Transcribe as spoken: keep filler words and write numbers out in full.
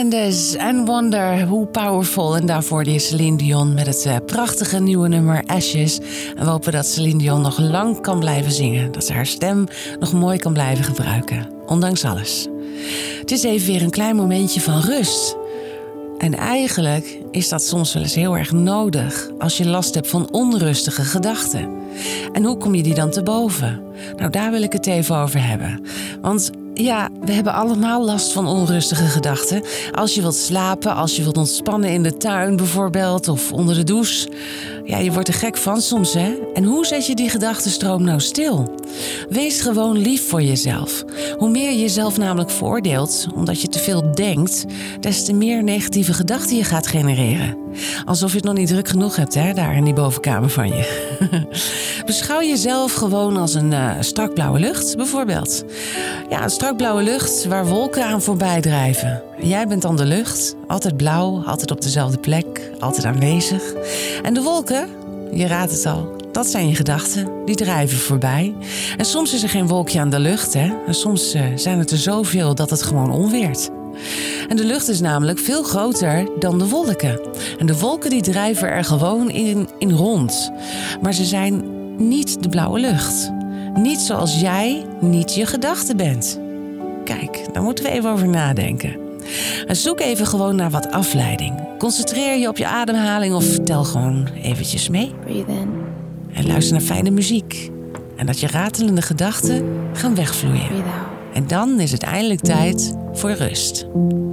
Menendez en Wonder, hoe powerful. En daarvoor die Celine Dion met het uh, prachtige nieuwe nummer Ashes. En we hopen dat Celine Dion nog lang kan blijven zingen. Dat ze haar stem nog mooi kan blijven gebruiken. Ondanks alles. Het is even weer een klein momentje van rust. En eigenlijk is dat soms wel eens heel erg nodig als je last hebt van onrustige gedachten. En hoe kom je die dan te boven? Nou, daar wil ik het even over hebben. Want ja, we hebben allemaal last van onrustige gedachten. Als je wilt slapen, als je wilt ontspannen in de tuin bijvoorbeeld, of onder de douche. Ja, je wordt er gek van soms, hè? En hoe zet je die gedachtenstroom nou stil? Wees gewoon lief voor jezelf. Hoe meer je jezelf namelijk veroordeelt, omdat je te veel denkt, des te meer negatieve gedachten je gaat genereren. Alsof je het nog niet druk genoeg hebt, hè, daar in die bovenkamer van je. Beschouw jezelf gewoon als een uh, strak blauwe lucht, bijvoorbeeld. Ja, een strak blauwe lucht waar wolken aan voorbij drijven. Jij bent dan de lucht, altijd blauw, altijd op dezelfde plek, altijd aanwezig. En de wolken, je raadt het al, dat zijn je gedachten, die drijven voorbij. En soms is er geen wolkje aan de lucht, hè. En soms uh, zijn het er zoveel dat het gewoon onweert. En de lucht is namelijk veel groter dan de wolken. En de wolken die drijven er gewoon in, in rond. Maar ze zijn niet de blauwe lucht. Niet zoals jij niet je gedachte bent. Kijk, daar moeten we even over nadenken. En zoek even gewoon naar wat afleiding. Concentreer je op je ademhaling of tel gewoon eventjes mee. Breathe in. En luister naar fijne muziek. En dat je ratelende gedachten gaan wegvloeien. Breathe out. En dan is het eindelijk tijd voor rust.